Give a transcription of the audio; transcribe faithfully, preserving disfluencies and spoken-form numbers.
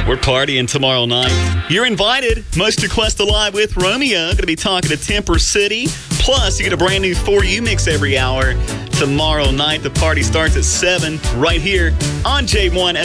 We're partying tomorrow night. You're invited. Most Request Alive with Romeo. Going to be talking to Temper City. Plus, you get a brand new For You mix every hour tomorrow night. The party starts at seven right here on J one